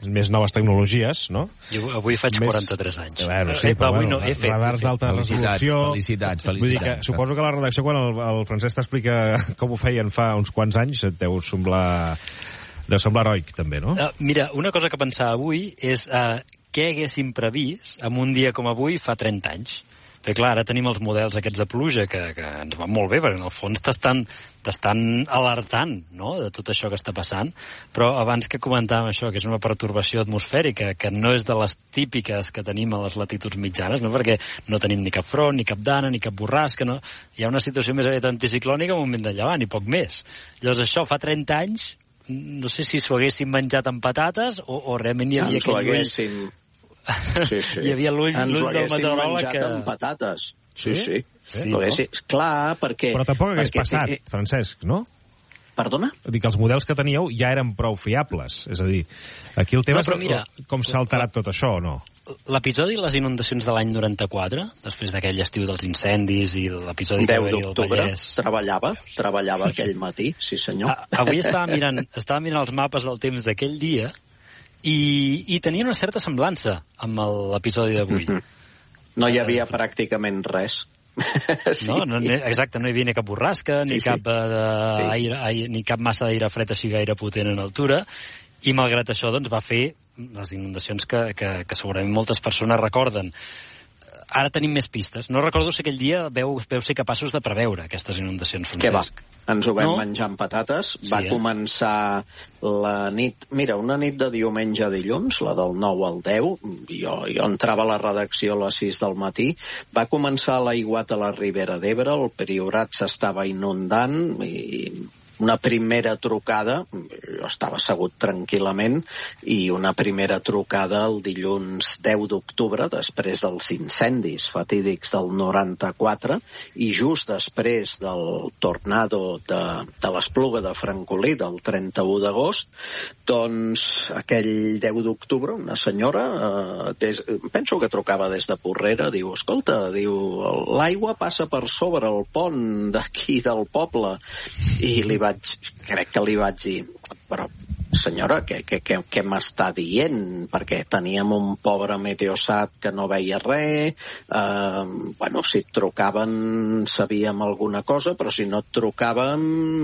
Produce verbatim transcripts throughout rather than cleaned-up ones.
més noves tecnologies, no? Jo avui faig més... quaranta-tres anys. Bueno, sí, eh, però avui bueno, no, he fet, radars d'alta resolució... Felicitats, felicitats. Vull dir que, suposo que la redacció, quan el, el Francesc t'explica com ho feien fa uns quants anys, et deu semblar... deu semblar heroic, també, no? Uh, mira, una cosa que pensava avui és uh, què haguéssim previst en un dia com avui fa trenta anys. Perquè, clar, ara tenim els models aquests de pluja que, que ens van molt bé, perquè en el fons t'estan t'estan alertant, no?, de tot això que està passant. Però abans que comentàvem això, que és una pertorbació atmosfèrica, que no és de les típiques que tenim a les latituds mitjanes, no?, perquè no tenim ni cap front, ni cap dana, ni cap borrasca, no? Hi ha una situació més aviat anticiclònica amb un vent de llevant, i poc més. Llavors, això fa trenta anys, no sé si s'ho haguéssim menjat amb patates o, o realment hi havia aquell haguéssim... Sí, sí. Hi havia l'ull del meteoròleg que... amb patates. Sí, sí. sí. sí no? Clar, perquè... Però tampoc hagués perquè... passat, Francesc, no? Perdona? Vull dir que els models que teníeu ja eren prou fiables. És a dir, aquí el tema no, és mira, com s'ha alterat tot això, o no? L'episodi de les inundacions de l'any noranta-quatre, després d'aquell estiu dels incendis i l'episodi que va haver-hi del Vallès... treballava, treballava aquell matí, sí senyor. A, avui estava mirant, estava mirant els mapes del temps d'aquell dia i, i tenia una certa semblança amb l'episodi d'avui. Mm-hmm. No hi havia uh, pràcticament res. Sí. No, no, exacte, no hi havia ni cap borrasca, ni, sí, cap, sí. Uh, sí. Aire, aire, ni cap massa d'aire fred així gaire potent en altura, i malgrat això doncs, va fer les inundacions que, que, que segurament moltes persones recorden. Ara tenim més pistes. No recordo si aquell dia veu, veu ser capaços de preveure aquestes inundacions, Francesc. Què va? Ens ho vam no? menjar amb patates. Sí, va eh? començar la nit... Mira, una nit de diumenge a dilluns, la del nou al deu, jo, jo entrava a la redacció a les sis del matí, va començar l'aiguat a la Ribera d'Ebre, el Priorat s'estava inundant i... una primera trucada, jo estava assegut tranquil·lament, i una primera trucada el dilluns deu d'octubre, després dels incendis fatídics del noranta-quatre, i just després del tornado de, de l'Espluga de Francolí, del trenta-u d'agost, doncs aquell deu d'octubre una senyora, eh, des, penso que trucava des de Porrera, diu, escolta, diu, l'aigua passa per sobre el pont d'aquí del poble, i li va crec que li vaig dir, però senyora, què, què, què, què m'està dient? Perquè teníem un pobre meteosat que no veia res, eh, bueno, si et trucaven sabíem alguna cosa, però si no et trucaven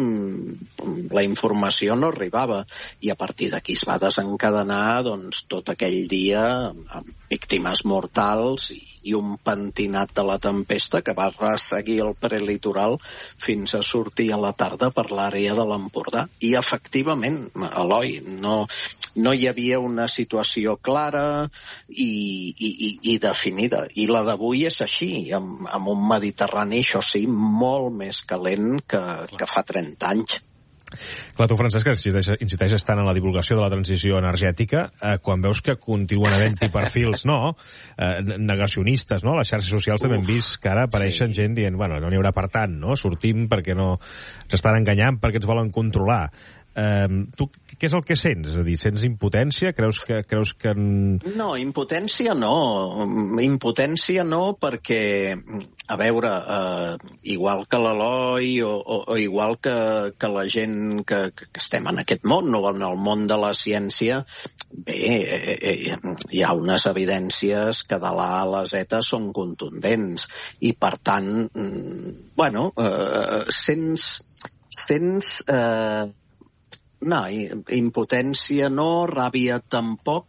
la informació no arribava, i a partir d'aquí es va desencadenar doncs, tot aquell dia amb víctimes mortals i i un pentinat de la tempesta que va resseguir el prelitoral fins a sortir a la tarda per l'àrea de l'Empordà. I, efectivament, Eloi, no, no hi havia una situació clara i, i, i, i definida. I la d'avui és així, amb, amb un Mediterrani, això sí, molt més calent que, que fa trenta anys. Clar, tu, Francesc, insisteixes tant en la divulgació de la transició energètica, eh, quan veus que continuen havent-hi perfils, no, eh, negacionistes, no? A les xarxes socials Uf, també hem vist que ara apareixen sí. gent dient, bueno, no n'hi haurà per tant, no? Sortim perquè no s'estan enganyant, perquè ens volen controlar. Eh, tu què és el que sents? És a dir, sents impotència? Creus que... Creus que... No, impotència no. Impotència no perquè, a veure, eh, igual que l'Eloi o, o, o igual que, que la gent que, que estem en aquest món o en el món de la ciència, bé, eh, eh, hi ha unes evidències que de l'A a la Z són contundents i, per tant, bueno, eh, sents... sents eh, no, impotència no, ràbia tampoc,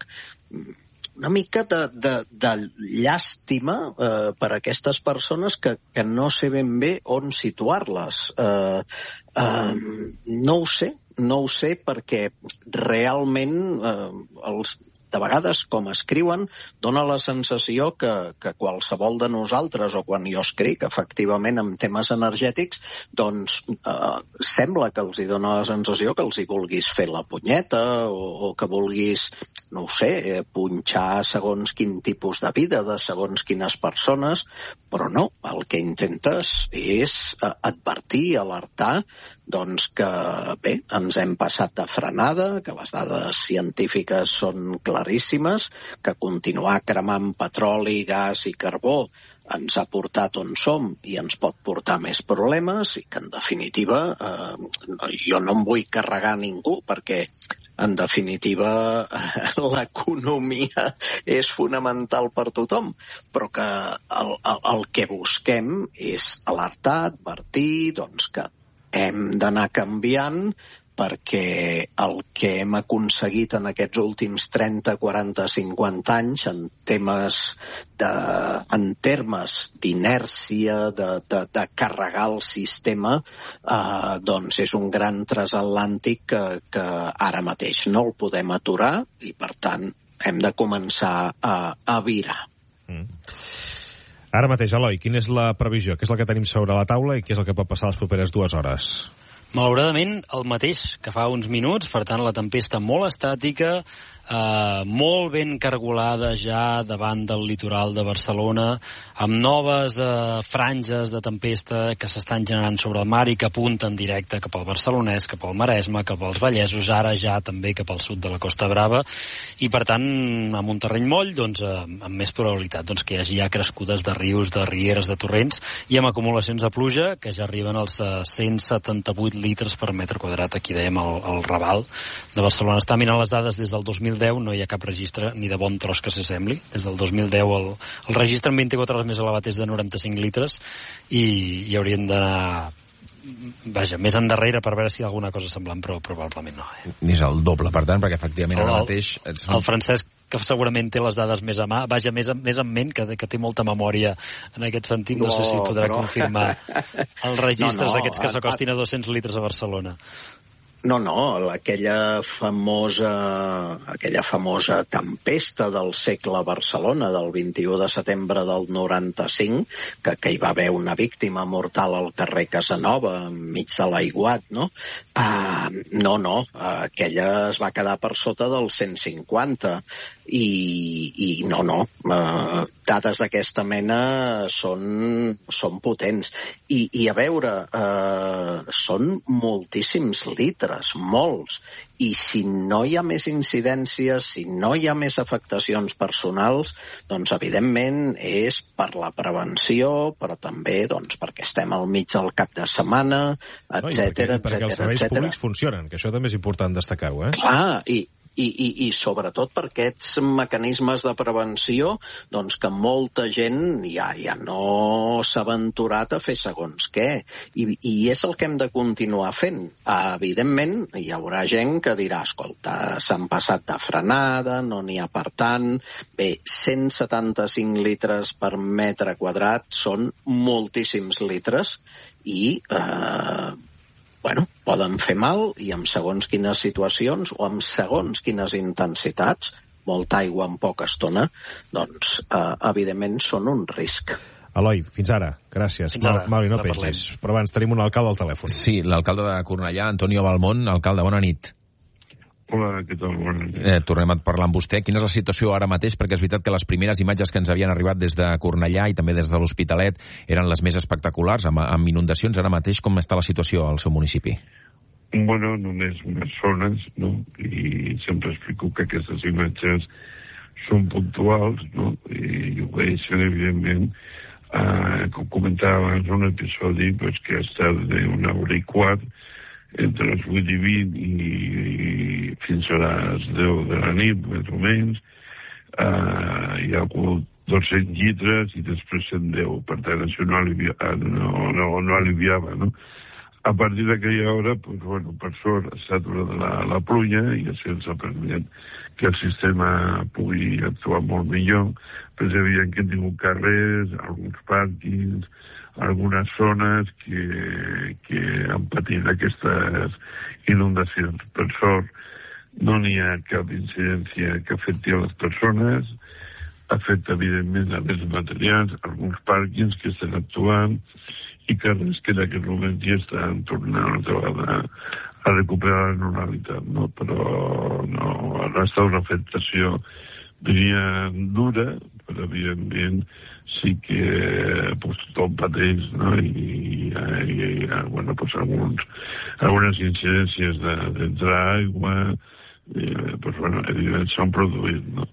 una mica de, de, de llàstima eh, per a aquestes persones que, que no sé ben bé on situar-les. Eh, eh, no ho sé, no ho sé perquè realment eh, els... de vegades, com escriuen, dona la sensació que, que qualsevol de nosaltres, o quan jo escric, efectivament, en temes energètics, doncs eh, sembla que els hi dona la sensació que els hi vulguis fer la punyeta o, o que vulguis, no ho sé, eh, punxar segons quin tipus de vida de segons quines persones, però no, el que intentes és eh, advertir, alertar, doncs que, bé, ens hem passat de frenada, que les dades científiques són claríssimes, que continuar cremant petroli, gas i carbó ens ha portat on som i ens pot portar més problemes i que, en definitiva, eh, jo no em vull carregar ningú perquè en definitiva, l'economia és fonamental per tothom, però que el, el, el que busquem és alertar, advertir, doncs que hem d'anar canviant, perquè el que hem aconseguit en aquests últims trenta, quaranta, cinquanta anys en temes de, en termes d'inèrcia, de, de, de carregar el sistema, eh, doncs és un gran transatlàntic que, que ara mateix no el podem aturar i, per tant, hem de començar a, a virar. Mm. Ara mateix, Eloi, quina és la previsió? Què és el que tenim sobre la taula i què és el que pot passar les properes dues hores? Malauradament, el mateix que fa uns minuts, per tant, la tempesta molt estàtica, eh, molt ben cargolada ja davant del litoral de Barcelona, amb noves eh, franges de tempesta que s'estan generant sobre el mar i que apunten directe cap al Barcelonès, cap al Maresme, cap als Vallesos, ara ja també cap al sud de la Costa Brava, i per tant, amb un terreny moll, doncs, eh, amb més probabilitat doncs, que hi hagi ja crescudes de rius, de rieres, de torrents, i amb acumulacions de pluja que ja arriben als eh, cent setanta-vuit litres per metre quadrat, aquí dèiem el, el Raval de Barcelona. Està mirant les dades des del dos mil deu, no hi ha cap registre ni de bon tros que s'assembli. Des del dos mil deu el, el registre en vint-i-quatre hores més elevat és de noranta-cinc litres i, i hauríem d'anar vaja, més endarrere per veure si hi ha alguna cosa semblant, però probablement no. Eh? És el doble, per tant, perquè efectivament ara mateix... El, el Francesc, que segurament té les dades més a mà, vaja, més, més en ment, que, que té molta memòria en aquest sentit, no, no sé si podrà però... confirmar els registres no, no, aquests que s'acostin a dos-cents litres a Barcelona. No, no, aquella famosa, aquella famosa tempesta del segle a Barcelona, del vint-i-u de setembre del noranta-cinc, que, que hi va haver una víctima mortal al carrer Casanova, enmig de l'aiguat, no? Uh, no, no, uh, aquella es va quedar per sota dels cent cinquanta, i, i no, no, uh, dades d'aquesta mena són, són potents. I, i a veure, uh, són moltíssims litres, molts, i si no hi ha més incidències, si no hi ha més afectacions personals, doncs evidentment és per la prevenció, però també doncs, perquè estem al mig del cap de setmana, etcètera, etcètera. Perquè els serveis públics funcionen, que això també és important destacar-ho, eh? Clar, i I, i, i sobretot per aquests mecanismes de prevenció doncs que molta gent ja, ja no s'ha aventurat a fer segons què. I, I és el que hem de continuar fent. Evidentment, hi haurà gent que dirà, escolta, s'han passat de frenada, no n'hi ha per tant. Bé, cent setanta-cinc litres per metre quadrat són moltíssims litres i... Eh, bueno, poden fer mal i en segons quines situacions o en segons quines intensitats, molta aigua en poca estona, doncs, eh, evidentment, són un risc. Eloi, fins ara. Gràcies. Fins ara. Mauri, no peixis. Però abans tenim un alcalde al telèfon. Sí, l'alcalde de Cornellà, Antonio Balmón. Alcalde, bona nit. Hola, què tal? Bona nit. Eh, tornem a parlar amb vostè. Quina és la situació ara mateix? Perquè és veritat que les primeres imatges que ens havien arribat des de Cornellà i també des de l'Hospitalet eren les més espectaculars, amb, amb inundacions. Ara mateix, com està la situació al seu municipi? Bueno, només unes zones, no? I sempre explico que aquestes imatges són puntuals, no? I obeeixen, evidentment, eh, com comentava abans un episodi, pues, que ha estat d'una hora i quart, entre les vuit i vint i, i fins a les deu de la nit, més o menys. Uh, hi ha hagut dos-cents llitres i després cent deu. Per tant, això no, alivia, no, no, no aliviava, no? A partir d'aquella hora, pues, bueno, per sort, s'ha aturat la, la pluja i això ens ha permès que el sistema pugui actuar molt millor. Però és evident que hem tingut carrers, alguns pàrquings, algunes zones que, que han patit aquestes inundacions. Per sort, no n'hi ha cap incidència que afecti a les persones, afecta evidentment a més materials, alguns pàrquings que estan actuant i carrers que en aquest moment ja estan tornant a, a, a recuperar la normalitat, no? Però no, ha estat una afectació, diria, dura, però evidentment sí que pues, tothom pateix, no? I, i, i bueno, pues, alguns, algunes incidències d'entrar de, aigua, i, pues, bueno, evidentment s'han produït, no?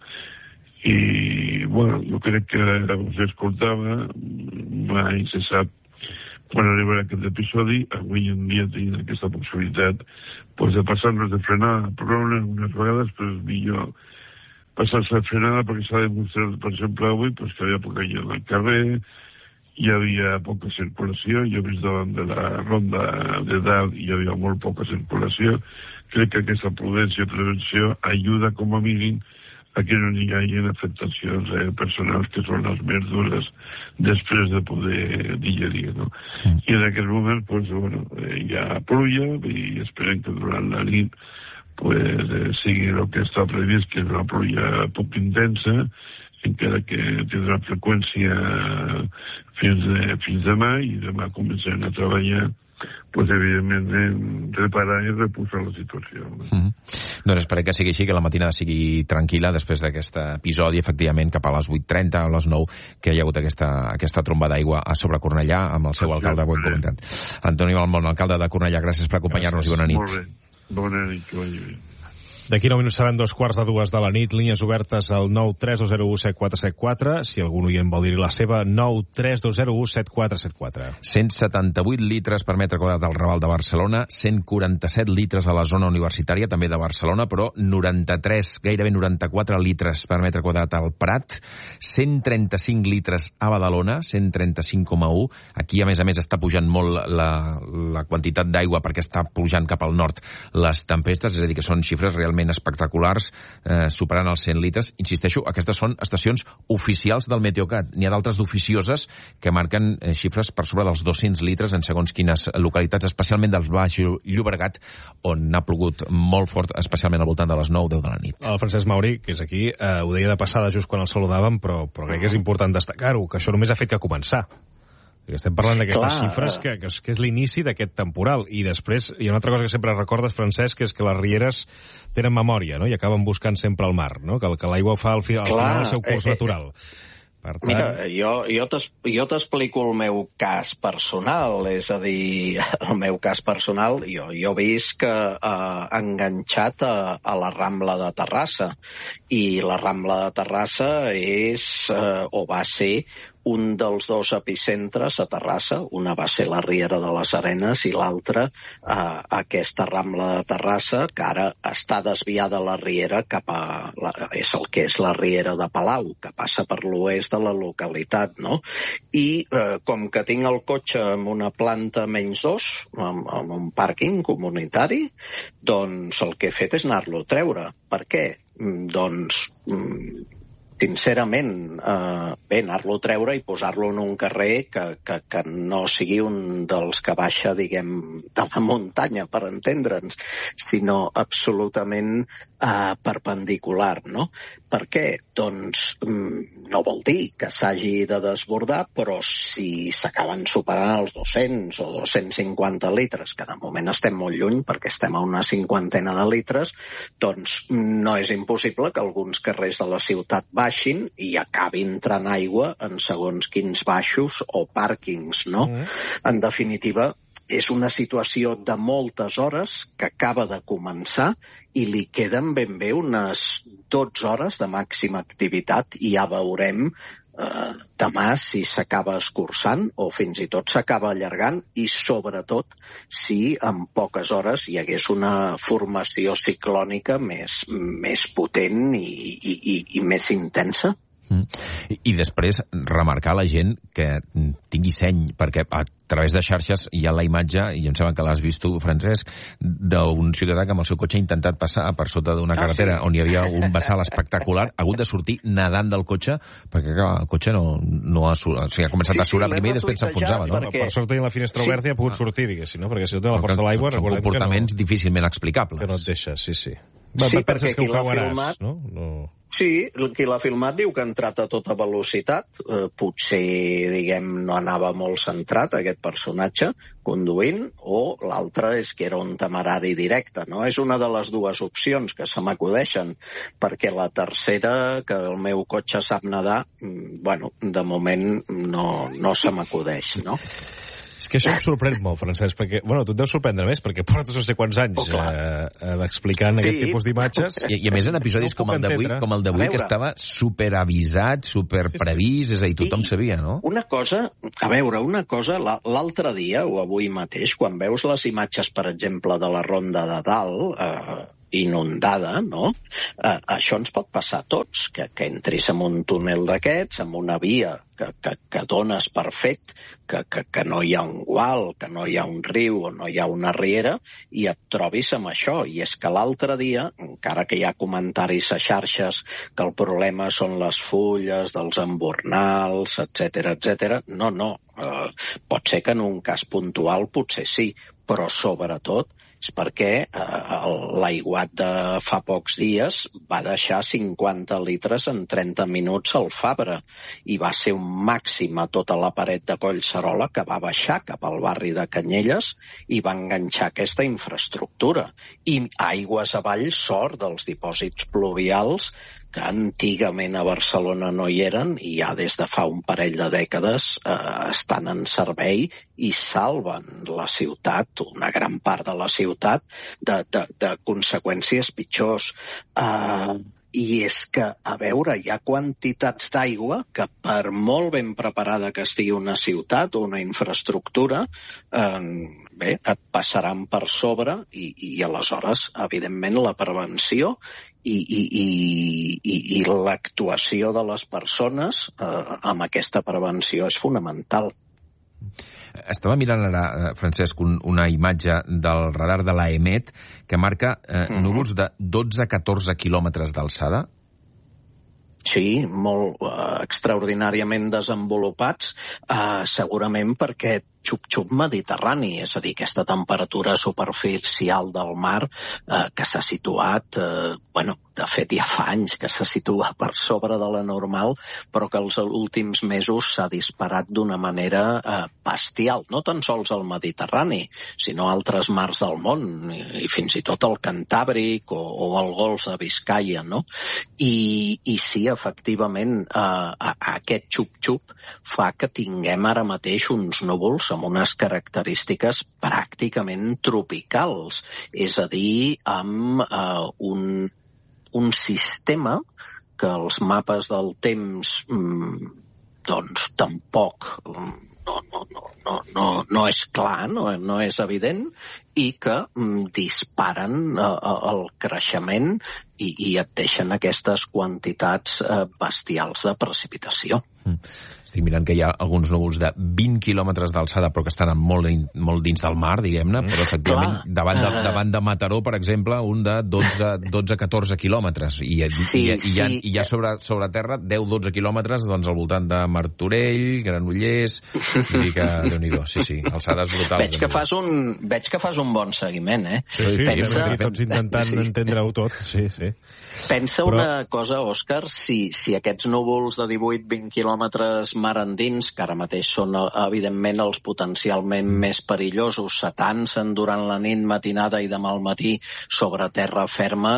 I, bueno, jo crec que us escoltava, mai se sap quan arribarà aquest episodi, avui en dia tenim aquesta possibilitat pues, de passar-nos de frenada, però unes vegades pues, és millor passar-se de frenada perquè s'ha demostrat, per exemple, avui pues, que hi havia poca gent al carrer, hi havia poca circulació, jo he vist davant de la ronda de dalt hi havia molt poca circulació. Crec que aquesta prudència i prevenció ajuda com a mínim a que no hi hagi afectacions eh, personals que són les més dures després de poder digerir, no? Mm. I en aquest moment, pues, bueno, eh, hi ha pluja i esperem que durant la nit pues, eh, sigui el que està previst, que és una pluja poc intensa, encara que tindrà freqüència fins, de, fins demà, i demà començarem a treballar pues, evidentment, reparar i reposar la situació. Mm-hmm. Doncs esperem que sigui així, que la matinada sigui tranquil·la després d'aquest episodi, efectivament, cap a les vuit trenta o les nou, que hi ha hagut aquesta, aquesta tromba d'aigua a sobre Cornellà, amb el seu sí, alcalde, ho hem comentat. Antoni Balmont, alcalde de Cornellà, gràcies per acompanyar-nos i bona nit. Molt bé, bona nit, que vagi bé. D'aquí nou minuts seran dos quarts de dues de la nit, línies obertes al nou tres dos zero u set quatre set quatre, si algun oient vol dir la seva, nou tres dos zero u set quatre set quatre. cent setanta-vuit litres per metre quadrat al Raval de Barcelona, cent quaranta-set litres a la zona universitària, també de Barcelona, però noranta-tres, gairebé noranta-quatre litres per metre quadrat al Prat, cent trenta-cinc litres a Badalona, cent trenta-cinc coma un. Aquí, a més a més, està pujant molt la, la quantitat d'aigua perquè està pujant cap al nord les tempestes, és a dir, que són xifres realment espectaculars, eh, superant els cent litres. Insisteixo, aquestes són estacions oficials del Meteocat. N'hi ha d'altres d'oficioses que marquen eh, xifres per sobre dels dos-cents litres en segons quines localitats, especialment del Baix Llobregat, on ha plogut molt fort, especialment al voltant de les nou o deu de la nit. El Francesc Mauri, que és aquí, eh, ho deia de passada just quan el saludàvem, però, però crec que és important destacar-ho, que això només ha fet que començar. Estem parlant d'aquestes xifres que, que, és, que és l'inici d'aquest temporal, i després hi ha una altra cosa que sempre recordes, Francesc, que és que les rieres tenen memòria, no? I acaben buscant sempre el mar, no? Que, que l'aigua fa al, fi, al final el seu curs eh, natural. Per tant... Mira, jo, jo t'explico el meu cas personal, és a dir, el meu cas personal, jo, jo visc eh, enganxat a, a la Rambla de Terrassa, i la Rambla de Terrassa és, eh, o va ser, un dels dos epicentres a Terrassa. Una va ser la Riera de les Arenes i l'altra eh, aquesta Rambla de Terrassa, que ara està desviada la Riera cap a... La, és el que és la Riera de Palau, que passa per l'oest de la localitat, no? I eh, com que tinc el cotxe amb una planta menys dos, amb, amb un pàrquing comunitari, doncs el que he fet és anar-lo a treure. Per què? Doncs... Mm, sincerament, eh, bé, anar-lo a treure i posar-lo en un carrer que, que, que no sigui un dels que baixa, diguem, de la muntanya, per entendre'ns, sinó absolutament eh, perpendicular, no? Per què? Doncs mm, no vol dir que s'hagi de desbordar, però si s'acaben superant els dos-cents o dos-cents cinquanta litres, que de moment estem molt lluny perquè estem a una cinquantena de litres, doncs no és impossible que alguns carrers de la ciutat baixin i acabi entrant aigua en segons quins baixos o pàrquings, no? Mm. En definitiva, és una situació de moltes hores que acaba de començar i li queden ben bé unes dotze hores de màxima activitat i ja veurem eh, demà si s'acaba escurçant o fins i tot s'acaba allargant, i sobretot si en poques hores hi hagués una formació ciclònica més, més potent i, i, i, i més intensa. Mm. I, I després remarcar a la gent que tingui seny, perquè a través de xarxes hi ha la imatge, i em sembla que l'has vist tu, Francesc, d'un ciutadà que amb el seu cotxe ha intentat passar per sota d'una carretera, ah, sí, on hi havia un vessal espectacular, ha hagut de sortir nedant del cotxe, perquè clar, el cotxe no, no ha, o sigui, ha començat sí, a surar sí, primer i després s'enfonsava, no? Perquè... Per sort tenia la finestra sí. oberta i ha pogut sortir, diguéssim, no? Perquè si no té la força de l'aigua... Són comportaments no, difícilment explicables. Que no et deixa, sí, sí. Va, sí, perquè qui l'ha filmat... No? No... Sí, qui l'ha filmat diu que ha entrat a tota velocitat. Eh, potser, diguem, no anava molt centrat aquest personatge conduint, o l'altre és que era un temerari directe, no? És una de les dues opcions que se m'acudeixen, perquè la tercera, que el meu cotxe sap nedar, bueno, de moment no, no se m'acudeix, no? És que això em sorprèn molt, Francesc, perquè, bueno, tu et deus sorprendre més, perquè portes no sé quants anys oh, eh, eh, explicant sí. aquest tipus d'imatges. I, I a més en episodis no com el d'avui, com el d'avui, que estava superavisat, superprevist, és a dir, tothom sí. sabia, no? Una cosa, a veure, una cosa, l'altre dia, o avui mateix, quan veus les imatges, per exemple, de la Ronda de Dalt, eh, inundada, no? Eh, això ens pot passar a tots, que, que entris en un túnel d'aquests, en una via que, que, que dones per fet, que, que, que no hi ha un gual, que no hi ha un riu o no hi ha una riera, i et trobis amb això. I és que l'altre dia, encara que hi ha comentaris a xarxes que el problema són les fulles dels embornals, etcètera, etcètera, no, no. Eh, pot ser que en un cas puntual potser sí, però sobretot és perquè eh, l'aiguat de fa pocs dies va deixar cinquanta litres en trenta minuts al Fabra i va ser un màxim a tota la paret de Collserola que va baixar cap al barri de Canyelles i va enganxar aquesta infraestructura. I aigües avall sort dels dipòsits pluvials que antigament a Barcelona no hi eren i ja des de fa un parell de dècades eh, estan en servei i salven la ciutat, una gran part de la ciutat, de, de, de conseqüències pitjors. Eh, I és que, a veure, hi ha quantitats d'aigua que per molt ben preparada que estigui una ciutat o una infraestructura, eh, bé, et passaran per sobre i, i aleshores, evidentment, la prevenció i, i, i, i, i l'actuació de les persones eh, amb aquesta prevenció és fonamental. Estava mirant ara, Francesc, un, una imatge del radar de l'AEMET que marca eh, mm-hmm. núvols de dotze a catorze quilòmetres d'alçada. Sí, molt eh, extraordinàriament desenvolupats, eh, segurament perquè xup-xup mediterrani, és a dir, aquesta temperatura superficial del mar eh, que s'ha situat, eh, bueno, de fet ja fa anys que se situa per sobre de la normal, però que els últims mesos s'ha disparat d'una manera eh, bestial, no tan sols al Mediterrani, sinó a altres mars del món, i, i fins i tot al Cantàbric o, o al Golf de Biscaia, no? I, i sí, efectivament, eh, aquest xup-xup fa que tinguem ara mateix uns núvols amb unes característiques pràcticament tropicals, és a dir, amb eh, un, un sistema que els mapes del temps mm, doncs tampoc no, no, no, no, no, no és clar, no, no és evident, i que mm, disparen eh, el creixement i, i et deixen aquestes quantitats eh, bestials de precipitació. Mm. Estic mirant que hi ha alguns núvols de vint quilòmetres d'alçada, però que estan molt, molt dins del mar, diguem-ne, però efectivament Clar, davant, de, davant de Mataró, per exemple, un de dotze a catorze quilòmetres, i, sí, i, i, sí. hi ha, i hi ha sobre, sobre terra deu a dotze quilòmetres doncs, al voltant de Martorell, Granollers, vull dir que, Déu-n'hi-do, sí, sí, alçades brutals. Veig que, fas un, veig que fas un bon seguiment, eh? Sí, sí, Pensa... sí tots intentant sí. entendre-ho tot, sí, sí. Pensa Però... una cosa, Òscar, si, si aquests núvols de divuit a vint quilòmetres mar endins, que ara mateix són, evidentment, els potencialment més perillosos, s'atancen durant la nit, matinada i demà al matí sobre terra ferma,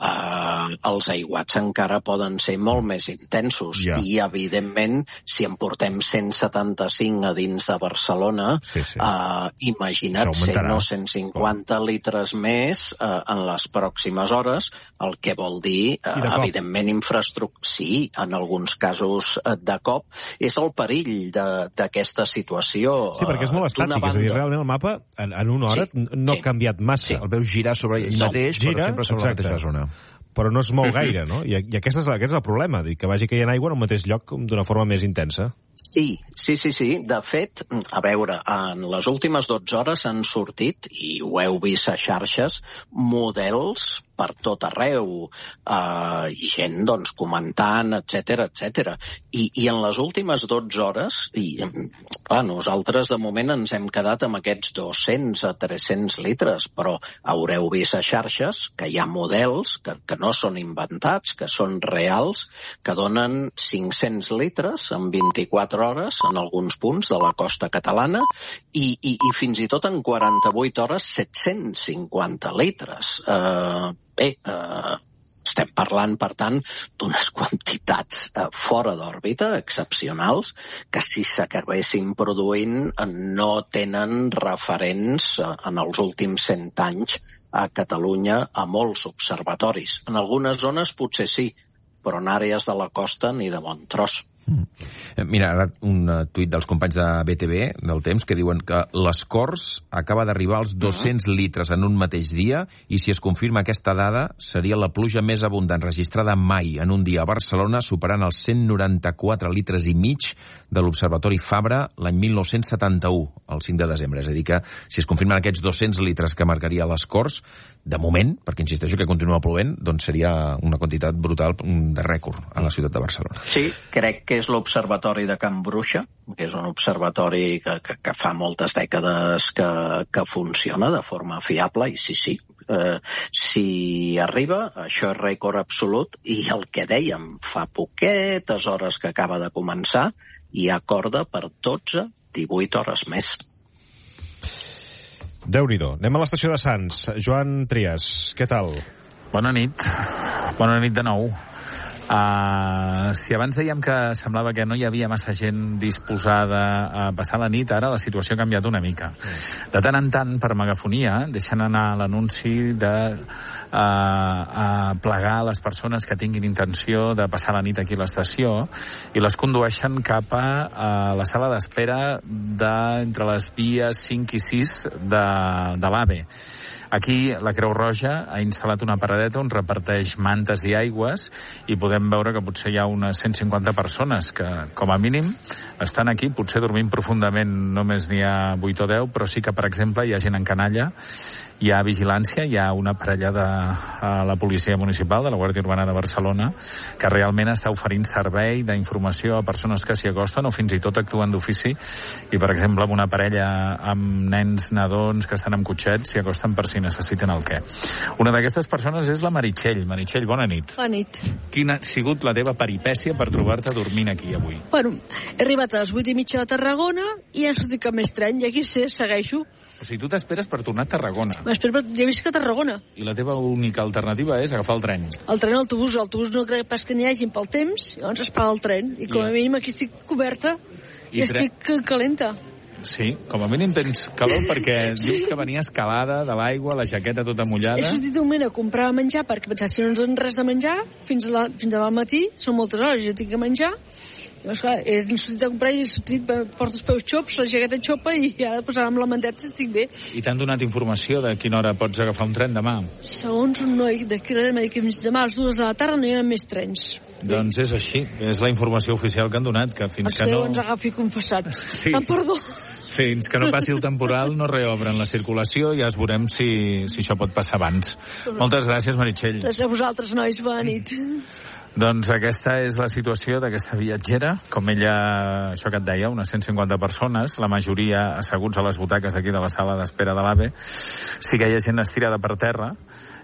eh, els aiguats encara poden ser molt més intensos. Yeah. I, evidentment, si en portem cent setanta-cinc a dins de Barcelona, sí, sí. Eh, imagina't cent o cent cinquanta oh. litres més eh, en les pròximes hores, el que vol dir, eh, evidentment, infraestructura, sí, en alguns casos eh, de cop, és el perill d'aquesta situació. Sí, perquè és molt estàtic, banda... és a dir, realment el mapa en, en una hora sí, no sí. ha canviat massa. Sí. El veus girar sobre ell mateix, gira, però sempre sobre exacte. la mateixa zona. Però no es mou gaire, no? I, i aquest, és, aquest és el problema, dir, que vagi caient aigua en un mateix lloc d'una forma més intensa. Sí, sí, sí, sí. De fet, a veure, en les últimes dotze hores han sortit, i ho heu vist a xarxes, models per tot arreu, eh, i gent, doncs, comentant, etcètera, etcètera. I, I en les últimes dotze hores, i clar, nosaltres de moment ens hem quedat amb aquests dos-cents a tres-cents litres, però haureu vist a xarxes que hi ha models que, que no són inventats, que són reals, que donen cinc-cents litres en vint-i-quatre hores en alguns punts de la costa catalana i, i, i fins i tot en quaranta-vuit hores set-cents cinquanta litres. Eh, bé, eh, estem parlant, per tant, d'unes quantitats eh, fora d'òrbita, excepcionals, que si s'acabessin produint no tenen referents eh, en els últims cent anys a Catalunya a molts observatoris. En algunes zones potser sí, però en àrees de la costa ni de bon tros. Mm. Mira, ara un tuit dels companys de B T V, del Temps, que diuen que les Corts acaba d'arribar als dos-cents uh-huh. litres en un mateix dia, i si es confirma aquesta dada, seria la pluja més abundant registrada mai en un dia a Barcelona, superant els cent noranta-quatre litres i mig de l'Observatori Fabra l'any mil nou-cents setanta-u, el cinc de desembre. És a dir que, si es confirmen aquests dos-cents litres que marcaria les Corts, de moment, perquè insisteixo que continua plovent, doncs seria una quantitat brutal de rècord a la ciutat de Barcelona. Sí, crec que és l'Observatori de Can Bruixa, que és un observatori que, que, que fa moltes dècades que, que funciona de forma fiable, i sí, sí, eh, si arriba, això és rècord absolut, i el que dèiem, fa poquetes hores que acaba de començar, hi ha corda per dotze a divuit hores més. Déu-n'hi-do. Anem a l'estació de Sants. Joan Trias, què tal? Bona nit. Bona nit de nou. Uh, si abans dèiem que semblava que no hi havia massa gent disposada a passar la nit, ara la situació ha canviat una mica. De tant en tant, per megafonia, deixant anar l'anunci de uh, uh, plegar les persones que tinguin intenció de passar la nit aquí a l'estació, i les condueixen cap a uh, la sala d'espera d'entre les vies cinc i sis de, de l'AVE. Aquí la Creu Roja ha instal·lat una paradeta on reparteix mantes i aigües, i podem veure que potser hi ha unes cent cinquanta persones que, com a mínim, estan aquí, potser dormint profundament només n'hi ha vuit o deu, però sí que, per exemple, hi ha gent en canalla, hi ha vigilància, hi ha una parella de uh, la policia municipal, de la Guàrdia Urbana de Barcelona, que realment està oferint servei d'informació a persones que s'hi acosten, o fins i tot actuen d'ofici, i, per exemple, amb una parella amb nens, nadons que estan amb cotxets, s'hi acosten per si necessiten el què. Una d'aquestes persones és la Meritxell. Meritxell, bona nit. Bona nit. Quina ha sigut la teva peripècia per trobar-te dormint aquí avui? Bueno, he arribat a les vuit i mitja a Tarragona i ja sortit que més tren, i aquí sé, segueixo. O sigui, tu t'esperes per tornar a Tarragona. M'espero, ja he vist que a Tarragona. I la teva única alternativa és agafar el tren. El tren, l'autobús. L'autobús no crec pas que n'hi hagin pel temps, llavors esperar el tren. I com a mínim aquí estic coberta i, i estic calenta. Sí, com a mínim tens calor perquè dius que venies calada de l'aigua, la jaqueta tota mullada. He sortit un moment a comprar menjar perquè pensat si no ens donen res de menjar fins a la, fins a al matí, són moltes hores, jo tinc que menjar. Llavors, clar, he sortit a comprar i he sortit, porto els peus xops, la jaqueta xopa, i ara posar amb la manteta estic bé. I t'han donat informació de quina hora pots agafar un tren demà? Segons un noi de que m'ha dit que demà a les dues de la tarda no hi ha més trens. Doncs és així, és la informació oficial que han donat, que fins que no... ens agafi confessats. Sí. Ah, perdó. Fins que no passi el temporal no reobren la circulació, i ja es veurem si, si això pot passar abans. Moltes gràcies, Meritxell. Gràcies a vosaltres, nois. Bona nit. Doncs aquesta és la situació d'aquesta viatgera. Com ella, això que et deia, unes cent cinquanta persones, la majoria asseguts a les butaques aquí de la sala d'espera de l'AVE. Sí que hi ha gent estirada per terra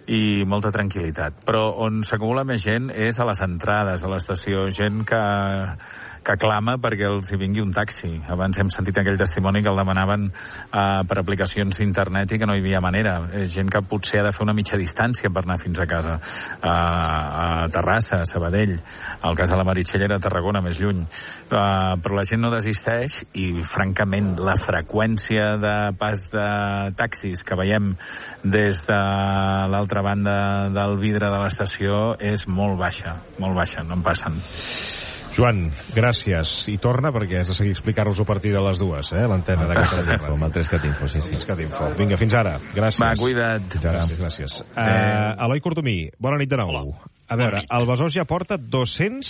i molta tranquil·litat. Però on s'acumula més gent és a les entrades a l'estació, gent que, que clama perquè els hi vingui un taxi. Abans hem sentit aquell testimoni que el demanaven uh, per aplicacions d'internet i que no hi havia manera. És gent que potser ha de fer una mitja distància per anar fins a casa. Uh, a Terrassa, a Sabadell, el cas de la Meritxell era a Tarragona, més lluny. Uh, però la gent no desisteix i, francament, la freqüència de pas de taxis que veiem des de l'altra banda del vidre de l'estació és molt baixa, molt baixa, no en passen. Joan, gràcies. I torna perquè has de seguir explicar-nos-ho a partir de les dues, eh, l'antena de Catalunya. Amb el tres Catinfo, sí, sí. tres Catinfo. Vinga, fins ara. Gràcies. Va, cuida't. Gràcies, gràcies. Uh, Eloi Cordomí, bona nit de nou. Hola. A veure, el Besòs ja porta dos-cents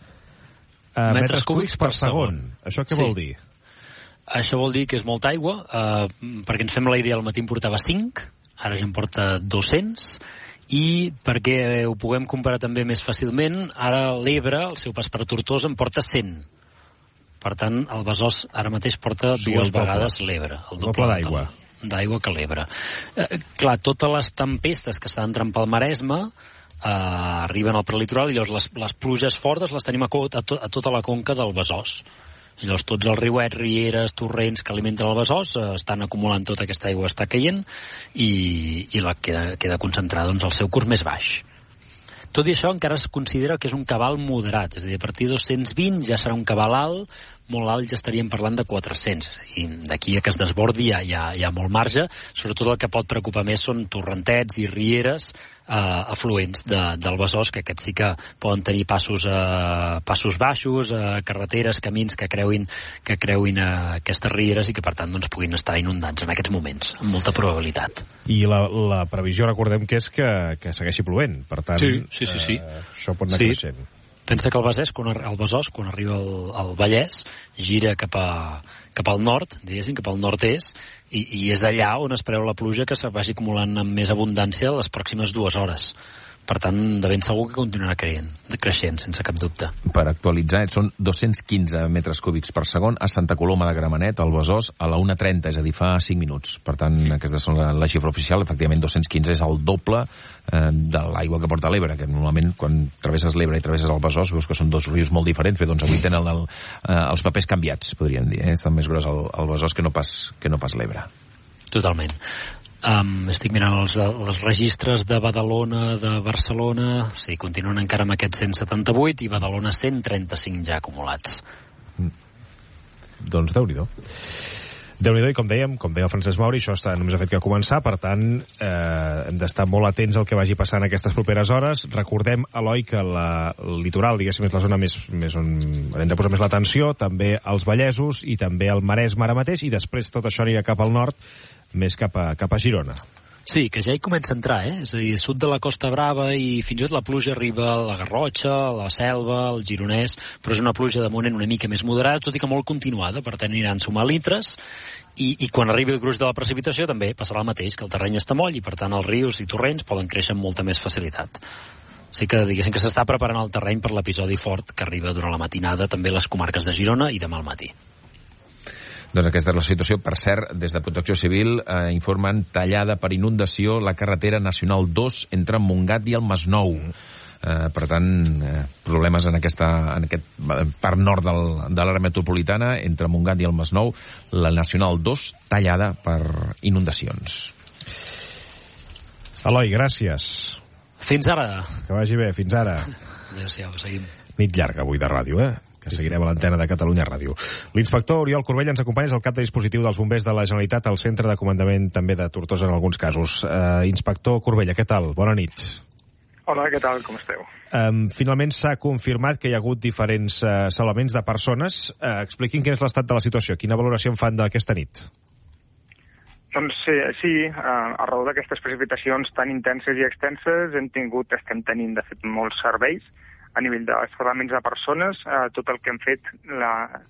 uh, metres, metres cúbics per segon. segon. Això què sí. vol dir? Això vol dir que és molta aigua, uh, perquè ens fem la idea, al matí en portava cinc, ara ja en porta dos-cents, i perquè ho puguem comparar també més fàcilment, ara l'Ebre, el seu pas per Tortosa, en porta cent. Per tant, el Besòs ara mateix porta sí, dues vegades l'Ebre. El doble d'aigua. D'aigua que l'Ebre. Eh, clar, totes les tempestes que estan entrant pel Maresme eh, arriben al prelitoral, i llavors les, les pluges fortes les tenim a, a, to, a tota la conca del Besòs. I llavors tots els riuets, rieres, torrents que alimenten el Besòs eh, estan acumulant tota aquesta aigua, està caient, i, i la queda, queda concentrada doncs, al seu curs més baix. Tot i això, encara es considera que és un cabal moderat, és a dir, a partir de dos-cents vint ja serà un cabal alt, molt alt ja estaríem parlant de quatre-cents, i d'aquí a que es desbordi ja hi ha, hi ha molt marge. Sobretot el que pot preocupar més són torrentets i rieres eh, afluents de, del Besòs, que aquests sí que poden tenir passos, eh, passos baixos, eh, carreteres, camins que creuin, que creuin eh, aquestes rieres i que per tant doncs, puguin estar inundats en aquests moments, amb molta probabilitat. I la, la previsió, recordem que és que, que segueixi plovent, per tant sí, sí, sí, sí. Eh, això pot anar sí. creixent. Pensa que el Besòs, quan, el Besòs, quan arriba al, al Vallès, gira cap, a, cap al nord, diguéssim, cap al nord-est, i, i és allà on es preveu la pluja que se vagi acumulant amb més abundància les pròximes dues hores. Per tant, de ben segur que continuarà creixent, creixent, sense cap dubte. Per actualitzar, són dos-cents quinze metres cúbics per segon a Santa Coloma de Gramenet, al Besòs, a la una trenta, és a dir, fa cinc minuts. Per tant, aquesta és la, la xifra oficial. Efectivament, dos-cents quinze és el doble eh, de l'aigua que porta l'Ebre, que normalment, quan travesses l'Ebre i travesses el Besòs, veus que són dos rius molt diferents. Bé, doncs avui tenen el, eh, els papers canviats, podríem dir. Eh? Està més gros el, el Besòs que no pas, que no pas l'Ebre. Totalment. Um, estic mirant els, els registres de Badalona, de Barcelona, sí, continuen encara amb aquests cent setanta-vuit i Badalona cent trenta-cinc ja acumulats. Mm. Doncs Déu-n'hi-do. Déu-n'hi-do, i com dèiem, com deia el Francesc Mauri, això està, només ha fet que començar, per tant, eh, hem d'estar molt atents al que vagi passant aquestes properes hores. Recordem, Eloi, que la, el litoral, diguéssim, és la zona més, més on hem de posar més l'atenció, també als Vallesos i també al Maresme ara mateix, i després tot això anirà cap al nord, més cap a, cap a Girona. Sí, que ja hi comença a entrar, eh? És a dir, sud de la Costa Brava i fins i tot la pluja arriba a la Garrotxa, a la Selva, al Gironès, però és una pluja de moment una mica més moderada, tot i que molt continuada, per tant aniran sumant litres, i, i quan arribi el gruix de la precipitació també passarà el mateix, que el terreny està moll i per tant els rius i torrents poden créixer amb molta més facilitat. Sí que diguéssim que s'està preparant el terreny per l'episodi fort que arriba durant la matinada també a les comarques de Girona i demà al matí. Doncs aquesta és la situació. Per cert, des de Protecció Civil eh, informen tallada per inundació la carretera nacional dos entre Montgat i el Masnou. Eh, per tant, eh, problemes en, aquesta, en aquest part nord del, de l'àrea metropolitana, entre Montgat i el Masnou, la nacional dos tallada per inundacions. Eloi, gràcies. Fins ara. Que vagi bé, fins ara. Adéu-siau, seguim. Nit llarga avui de ràdio, eh? Que seguirem a l'antena de Catalunya Ràdio. L'inspector Oriol Corbell ens acompanya, és el cap de dispositiu dels bombers de la Generalitat al centre de comandament també de Tortosa en alguns casos. Uh, inspector Corbella, què tal? Bona nit. Hola, què tal? Com esteu? Um, finalment s'ha confirmat que hi ha hagut diferents uh, salvaments de persones. Uh, expliquin quin és l'estat de la situació. Quina valoració en fan d'aquesta nit? Doncs sí, sí uh, arreu d'aquestes precipitacions tan intenses i extenses hem tingut, estem tenint, de fet, molts serveis a nivell de salvaments de persones. Eh, tot el que hem fet, la,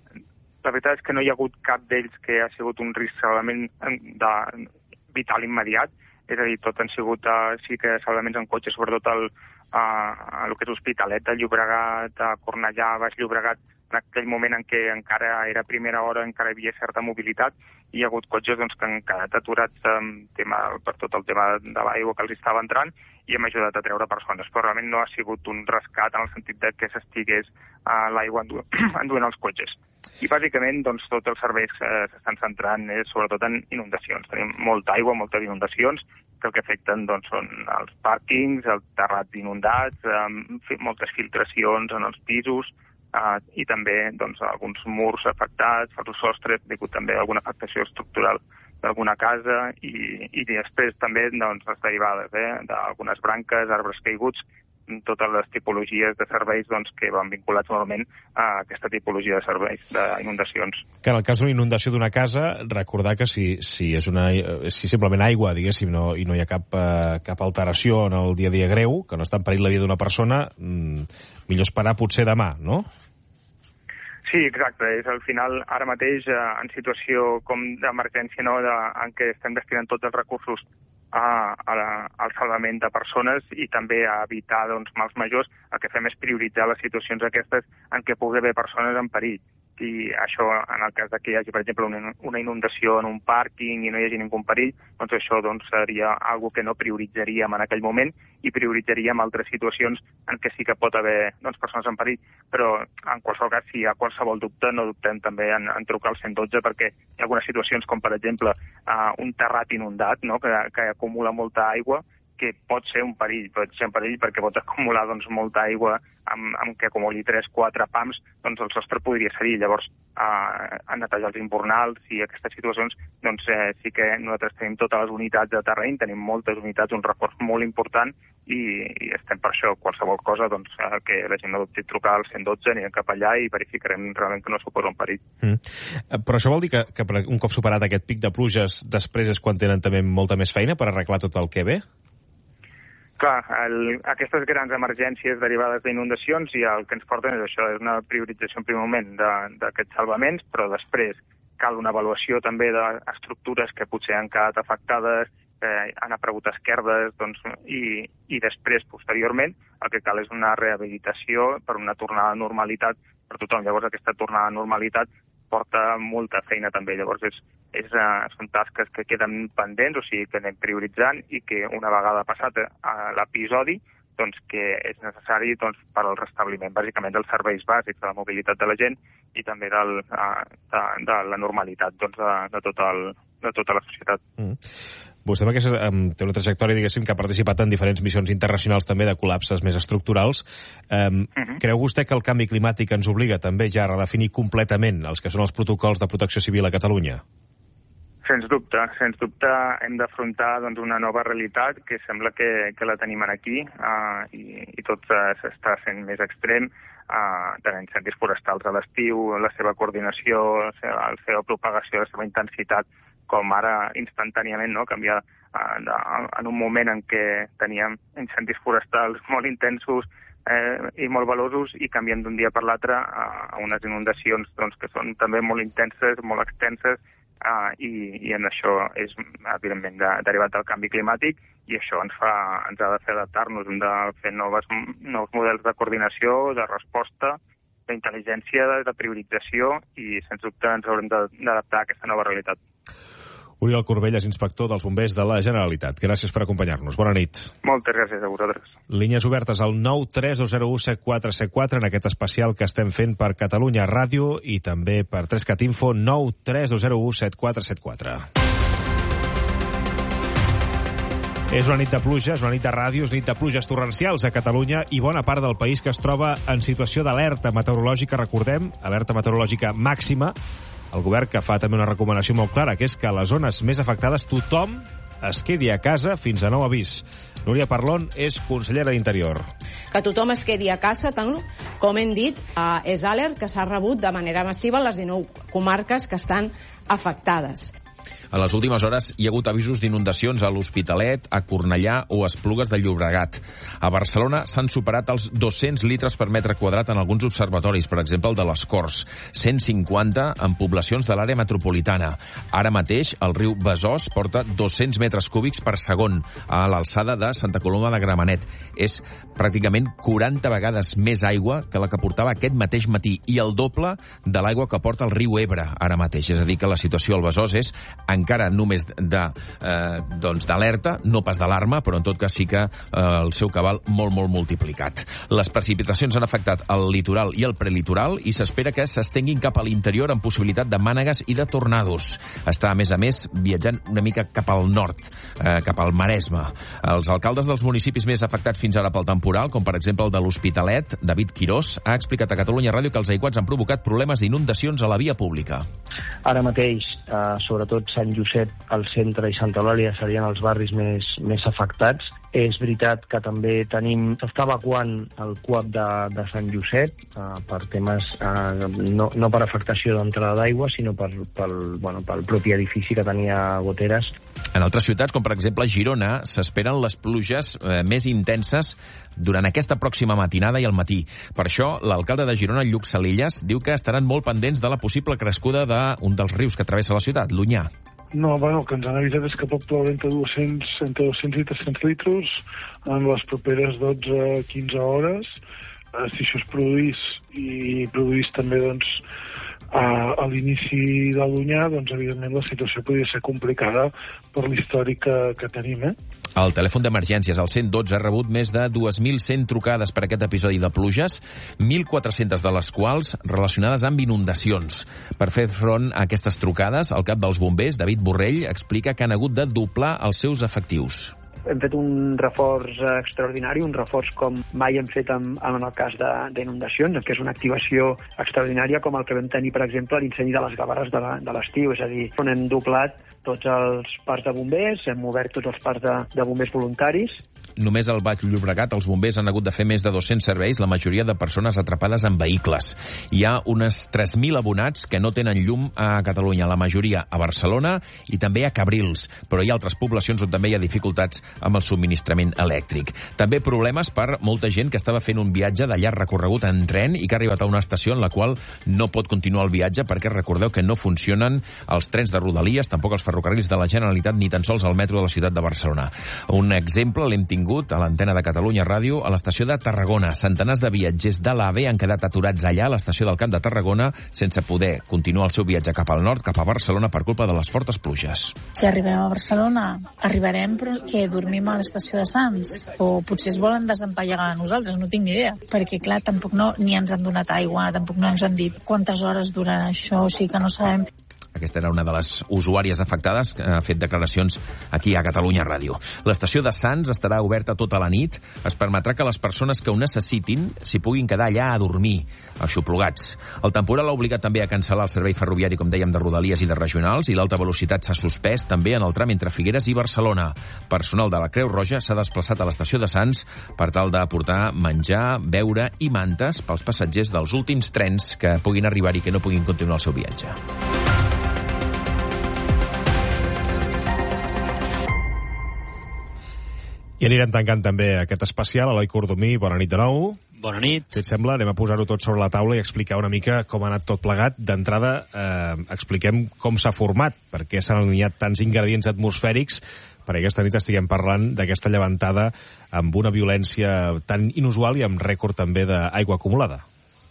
la veritat és que no hi ha hagut cap d'ells que ha sigut un risc salvament de, vital immediat, és a dir, tot han sigut, eh, sí que salvaments en cotxe, sobretot el, eh, el que és Hospitalet, de Llobregat, a Cornellà, Baix Llobregat, en aquell moment en què encara era primera hora, encara hi havia certa mobilitat, i hi ha hagut cotxes doncs, que han quedat aturats eh, tema, per tot el tema de l'aigua que els estava entrant, i hem ajudat a treure persones, però realment no ha sigut un rescat en el sentit de que s'estigués uh, l'aigua endu enduent els cotxes. I bàsicament doncs, tots els serveis eh, s'estan centrant eh, sobretot en inundacions. Tenim molta aigua, moltes inundacions, que el que afecten doncs, són els pàrquings, el terrat inundats, eh, moltes filtracions en els pisos, eh, i també doncs, alguns murs afectats, els sostres, ha hagut també alguna afectació estructural d'alguna casa, i, i després també doncs, les derivades eh, d'algunes branques, arbres caiguts, totes les tipologies de serveis doncs, que van vinculats normalment a aquesta tipologia de serveis d'inundacions. Que en el cas d'una inundació d'una casa, recordar que si, si és una, si simplement aigua, diguéssim, no, i no hi ha cap, eh, cap alteració en el dia a dia greu, que no està en perill la vida d'una persona, mmm, millor esperar potser demà, no? Sí, exacte. És al final, ara mateix, eh, en situació com d'emergència, no, de, en què estem destinant tots els recursos a, a la, al salvament de persones i també a evitar doncs, mals majors, el que fem és prioritzar les situacions aquestes en què pugui haver persones en perill. I això, en el cas de que hi hagi, per exemple, una inundació en un pàrquing i no hi hagi ningú en perill, doncs això doncs, seria algo que no prioritzaríem en aquell moment i prioritzaríem altres situacions en què sí que pot haver doncs, persones en perill. Però, en qualsevol cas, si hi ha qualsevol dubte, no dubtem també en, en trucar al cent dotze, perquè hi ha algunes situacions com, per exemple, uh, un terrat inundat, no?, que, que acumula molta aigua, que pot ser un perill, pot ser un perill perquè pot acumular doncs, molta aigua amb, amb que acumuli tres quatre pams, doncs el sostre podria cedir. Llavors, eh, a netejar els imbornals i aquestes situacions, doncs eh, sí que nosaltres tenim totes les unitats de terreny, tenim moltes unitats, un reforç molt important i, i estem per això. Qualsevol cosa, doncs, eh, que la gent no dubti trucar al cent dotze, anirem cap allà i verificarem realment que no suposa un perill. Mm. Però això vol dir que, que un cop superat aquest pic de pluges, després és quan tenen també molta més feina per arreglar tot el que ve? Clar, el, aquestes grans emergències derivades d'inundacions i el que ens porten és això, és una priorització en primer moment d'aquests salvaments, però després cal una avaluació també d'estructures que potser han quedat afectades, eh, han aparegut esquerdes, doncs, i, i després, posteriorment, el que cal és una rehabilitació per una tornada a normalitat per tothom. Llavors, aquesta tornada a normalitat porta molta feina també. Llavors, és, és, uh, són tasques que queden pendents, o sigui, que anem prioritzant i que una vegada passat uh, l'episodi, doncs, que és necessari doncs, per al restabliment, bàsicament, dels serveis bàsics, de la mobilitat de la gent i també del, uh, de, de la normalitat doncs, de, de, tot el, de tota la societat. Mm. Vostè que um, té una trajectòria, diguéssim, que ha participat en diferents missions internacionals també de col·lapses més estructurals. Um, uh-huh. Creu vostè que el canvi climàtic ens obliga també ja a redefinir completament els que són els protocols de protecció civil a Catalunya? Sens dubte, sens dubte hem d'afrontar doncs, una nova realitat que sembla que, que la tenim aquí uh, i, i tot uh, s'està sent més extrem, uh, tant incendis forestals a l'estiu, la seva coordinació, la seva, la seva propagació, la seva intensitat, com ara instantàniament, no? Canviar uh, de, en un moment en què teníem incendis forestals molt intensos eh, i molt veloços i canviem d'un dia per l'altre a, a unes inundacions doncs, que són també molt intenses, molt extenses, Uh, i, i en això és, evidentment, de, derivat del canvi climàtic i això ens, fa, ens ha de fer adaptar-nos, hem de fer noves, nous models de coordinació, de resposta, d'intel·ligència, de, de priorització i, sens dubte, ens haurem d'adaptar a aquesta nova realitat. Oriol Corbelles, inspector dels Bombers de la Generalitat. Gràcies per acompanyar-nos. Bona nit. Moltes gràcies a vosaltres. Línies obertes al nou tres dos zero u set quatre set quatre en aquest especial que estem fent per Catalunya Ràdio i també per Trescat Info nou tres dos zero u set quatre set quatre. És una nit de pluja, és una nit de ràdio, és nit de pluges torrencials a Catalunya i bona part del país que es troba en situació d'alerta meteorològica, recordem, alerta meteorològica màxima. El govern que fa també una recomanació molt clara, que és que a les zones més afectades tothom es quedi a casa fins a nou avís. Núria Parlon és consellera d'Interior. Que tothom es quedi a casa, tant, com hem dit, eh, és alert que s'ha rebut de manera massiva en les dinou comarques que estan afectades. En les últimes hores hi ha hagut avisos d'inundacions a l'Hospitalet, a Cornellà o a Esplugues de Llobregat. A Barcelona s'han superat els dos-cents litres per metre quadrat en alguns observatoris, per exemple el de les Corts, cent cinquanta en poblacions de l'àrea metropolitana. Ara mateix el riu Besòs porta dos-cents metres cúbics per segon a l'alçada de Santa Coloma de Gramenet. És pràcticament quaranta vegades més aigua que la que portava aquest mateix matí i el doble de l'aigua que porta el riu Ebre ara mateix. És a dir, que la situació al Besòs és encara només de, eh, doncs d'alerta, no pas d'alarma, però en tot cas sí que eh, el seu cabal molt, molt multiplicat. Les precipitacions han afectat el litoral i el prelitoral i s'espera que s'estenguin cap a l'interior amb possibilitat de mànegues i de tornados. Està, a més a més, viatjant una mica cap al nord, eh, cap al Maresme. Els alcaldes dels municipis més afectats fins ara pel temporal, com per exemple el de l'Hospitalet, David Quirós, ha explicat a Catalunya Ràdio que els aiguats han provocat problemes d'inundacions a la via pública. Ara mateix, eh, sobretot Sant Josep, el centre i Santa Eulàlia serien els barris més, més afectats. És veritat que també tenim... S'està evacuant el C U A P de, de Sant Josep eh, per temes, eh, no, no per afectació d'entrada d'aigua, sinó per, pel, bueno, pel propi edifici que tenia goteres. En altres ciutats, com per exemple Girona, s'esperen les pluges eh, més intenses durant aquesta pròxima matinada i al matí. Per això, l'alcalde de Girona, Lluc Salillas, diu que estaran molt pendents de la possible crescuda d'un dels rius que travessa la ciutat, l'Onyar. No, bueno, el que ens han avisat és que pot ploure entre dos-cents, entre dos-cents i tres-cents litres en les properes dotze a quinze hores. Eh, si això es produís i produís també, doncs, a, a l'inici de l'Onyar, doncs, evidentment, la situació podria ser complicada per l'històric que, que tenim, eh? El telèfon d'emergències, el cent dotze, ha rebut més de dos mil cent trucades per aquest episodi de pluges, mil quatre-centes de les quals relacionades amb inundacions. Per fer front a aquestes trucades, el cap dels bombers, David Borrell, explica que han hagut de doblar els seus efectius. hem fet un reforç extraordinari, un reforç com mai hem fet en, en el cas d'inundacions, que és una activació extraordinària com el que vam tenir, per exemple, a l'incendi de les Gavarres de l'estiu, és a dir, on hem doblat tots els parcs de bombers, hem obert tots els parcs de, de bombers voluntaris. Només al Baix Llobregat els bombers han hagut de fer més de dos-cents serveis, la majoria de persones atrapades en vehicles. Hi ha unes tres mil abonats que no tenen llum a Catalunya, la majoria a Barcelona i també a Cabrils, però hi ha altres poblacions on també hi ha dificultats amb el subministrament elèctric. També problemes per molta gent que estava fent un viatge de llarg recorregut en tren i que ha arribat a una estació en la qual no pot continuar el viatge perquè recordeu que no funcionen els trens de Rodalies, tampoc els ferrocarrils de la Generalitat ni tan sols el metro de la ciutat de Barcelona. Un exemple l'hem tingut a l'antena de Catalunya Ràdio a l'estació de Tarragona. Centenars de viatgers de l'AVE han quedat aturats allà a l'estació del Camp de Tarragona sense poder continuar el seu viatge cap al nord, cap a Barcelona, per culpa de les fortes pluges. Si arribem a Barcelona, arribarem però que dormim a l'estació de Sants o potser es volen desempallegar a nosaltres, no tinc ni idea, perquè clar, tampoc no, ni ens han donat aigua, tampoc no ens han dit quantes hores durarà això, o sigui que no sabem. Aquesta era una de les usuàries afectades que ha fet declaracions aquí a Catalunya Ràdio. L'estació de Sants estarà oberta tota la nit. Es permetrà que les persones que ho necessitin s'hi puguin quedar allà a dormir, aixoplugats. El temporal ha obligat també a cancel·lar el servei ferroviari, com dèiem, de Rodalies i de regionals, i l'alta velocitat s'ha suspès també en el tram entre Figueres i Barcelona. Personal de la Creu Roja s'ha desplaçat a l'estació de Sants per tal d'aportar menjar, beure i mantes pels passatgers dels últims trens que puguin arribar i que no puguin continuar el seu viatge. I anirem tancant també aquest especial. Eloi Cordomí, bona nit de nou. Bona nit. Si et sembla, anem a posar-ho tot sobre la taula i explicar una mica com ha anat tot plegat. D'entrada, eh, expliquem com s'ha format, perquè s'han alineat tants ingredients atmosfèrics perquè aquesta nit estiguem parlant d'aquesta llevantada amb una violència tan inusual i amb rècord també d'aigua acumulada.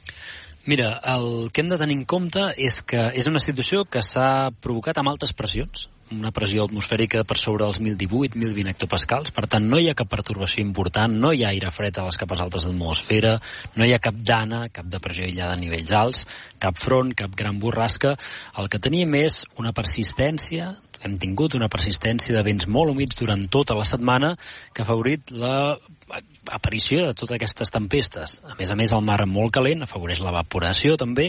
Mira, el que hem de tenir en compte és que és una situació que s'ha provocat amb altes pressions, una pressió atmosfèrica per sobre dels mil divuit mil vint hectopascals, per tant no hi ha cap pertorbació important, no hi ha aire fred a les capes altes de l'atmosfera, no hi ha cap dana, cap depressió aïllada a nivells alts, cap front, cap gran borrasca. El que tenim és una persistència, hem tingut una persistència de vents molt humits durant tota la setmana que ha afavorit la aparició de totes aquestes tempestes. A més a més, el mar molt calent afavoreix l'evaporació també,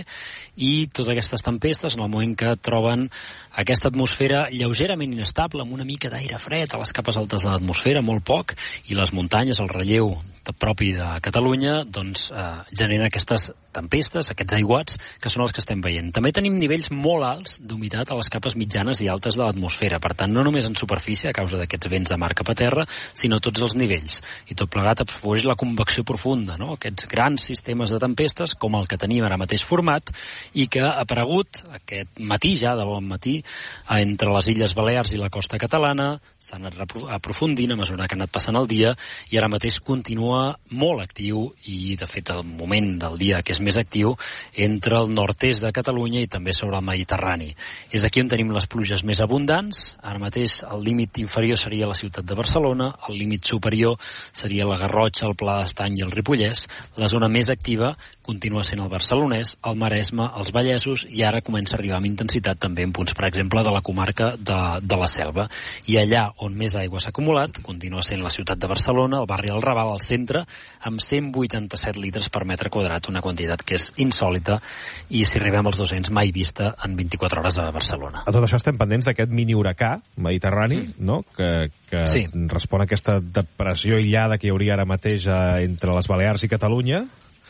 i totes aquestes tempestes, en el moment que troben aquesta atmosfera lleugerament inestable, amb una mica d'aire fred a les capes altes de l'atmosfera, molt poc, i les muntanyes, el relleu propi de Catalunya, doncs eh, generen aquestes tempestes, aquests aiguats, que són els que estem veient. També tenim nivells molt alts d'humitat a les capes mitjanes i altes de l'atmosfera, per tant, no només en superfície a causa d'aquests vents de mar cap a terra, sinó tots els nivells. I tot plegat afavoreix la convecció profunda, no? Aquests grans sistemes de tempestes, com el que tenim ara mateix format, i que ha aparegut aquest matí, ja de bon matí, entre les Illes Balears i la costa catalana, s'ha anat aprofundint a mesura que ha anat passant el dia, i ara mateix continua molt actiu, i de fet el moment del dia que és més actiu entre el nord-est de Catalunya i també sobre el Mediterrani. És aquí on tenim les pluges més abundants. Ara mateix el límit inferior seria la ciutat de Barcelona, el límit superior seria la Garrotxa, el Pla d'Estany i el Ripollès. La zona més activa continua sent el Barcelonès, el Maresme, els Vallesos, i ara comença a arribar amb intensitat també en punts, per exemple, de la comarca de, de la Selva. I allà on més aigua s'ha acumulat continua sent la ciutat de Barcelona, el barri del Raval, al centre, amb cent vuitanta-set litres per metre quadrat, una quantitat que és insòlita, i si arribem als dos-cents mai vista en vint-i-quatre hores a Barcelona. A tot això estem pendents d'aquest mini huracà mediterrani, mm. no? que, que sí. respon a aquesta depressió aïllada que hi hauria ara mateix eh, entre les Balears i Catalunya.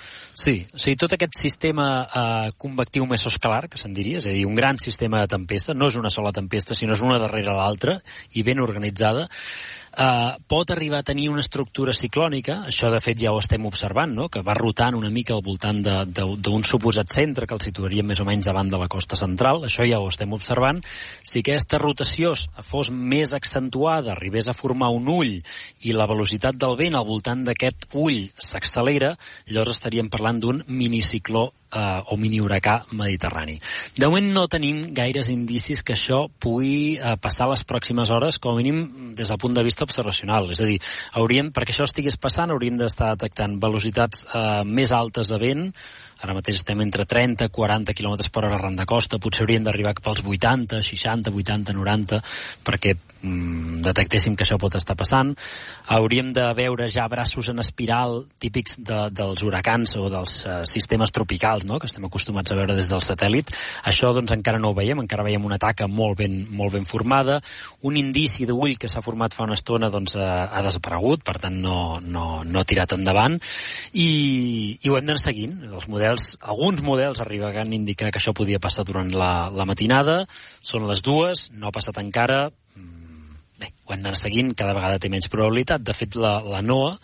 Sí, o sigui, tot aquest sistema eh, convectiu mesoscalar, que se'n diria, és a dir, un gran sistema de tempesta, no és una sola tempesta, sinó és una darrere l'altra, i ben organitzada, Uh, pot arribar a tenir una estructura ciclònica. Això de fet ja ho estem observant, no? Que va rotant una mica al voltant d'un suposat centre que el situaríem més o menys davant de la costa central. Això ja ho estem observant. Si aquesta rotació fos més accentuada, arribés a formar un ull i la velocitat del vent al voltant d'aquest ull s'accelera, llavors estaríem parlant d'un minicicló Uh, o mini huracà mediterrani. De moment no tenim gaires indicis que això pugui uh, passar les pròximes hores, com a mínim des del punt de vista observacional. És a dir, hauríem, perquè això estigués passant, hauríem d'estar detectant velocitats uh, més altes de vent, Ara mateix estem entre trenta i quaranta quilòmetres per hora arran de costa, potser hauríem d'arribar cap als vuitanta, seixanta, vuitanta, noranta, perquè mm, detectéssim que això pot estar passant. Hauríem de veure ja braços en espiral típics de, dels huracans o dels uh, sistemes tropicals, no?, que estem acostumats a veure des del satèl·lit. Això doncs encara no ho veiem, encara veiem una taca molt ben, molt ben formada. Un indici d'ull que s'ha format fa una estona doncs, ha, ha desaparegut, per tant no, no, no ha tirat endavant, i, i ho hem d'anar seguint. Els models, alguns models arriben a indicar que això podia passar durant la, la matinada, són les dues, no ha passat encara. Bé, ho hem d'anar seguint, cada vegada té menys probabilitat. De fet, la, la NOAA,